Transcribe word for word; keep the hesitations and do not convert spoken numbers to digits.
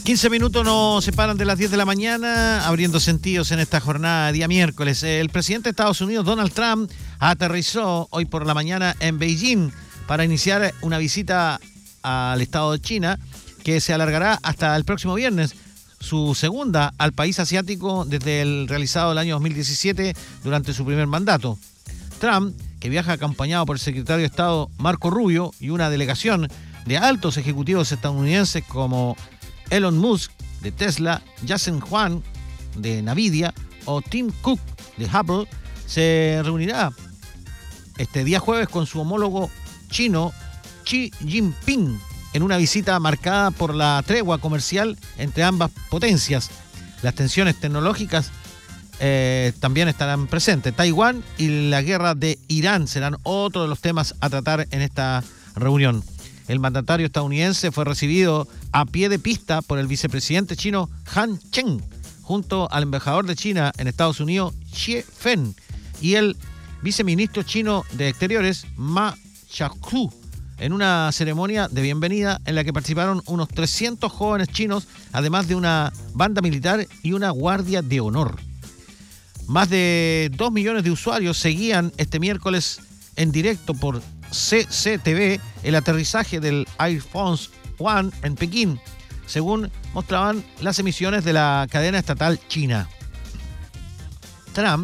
quince minutos nos separan de las diez de la mañana, abriendo sentidos en esta jornada, día miércoles. El presidente de Estados Unidos, Donald Trump, aterrizó hoy por la mañana en Beijing para iniciar una visita al estado de China que se alargará hasta el próximo viernes, su segunda al país asiático desde el realizado el año dos mil diecisiete durante su primer mandato. Trump, que viaja acompañado por el secretario de Estado Marco Rubio y una delegación de altos ejecutivos estadounidenses como Elon Musk de Tesla, Jensen Huang de Nvidia o Tim Cook de Apple, se reunirá este día jueves con su homólogo chino Xi Jinping en una visita marcada por la tregua comercial entre ambas potencias. Las tensiones tecnológicas eh, también estarán presentes. Taiwán y la guerra de Irán serán otro de los temas a tratar en esta reunión. El mandatario estadounidense fue recibido a pie de pista por el vicepresidente chino Han Zheng, junto al embajador de China en Estados Unidos, Xie Feng, y el viceministro chino de Exteriores, Ma Xiaoqu, en una ceremonia de bienvenida en la que participaron unos trescientos jóvenes chinos, además de una banda militar y una guardia de honor. Más de dos millones de usuarios seguían este miércoles en directo por C C T V el aterrizaje del Air France One en Pekín, según mostraban las emisiones de la cadena estatal china. Trump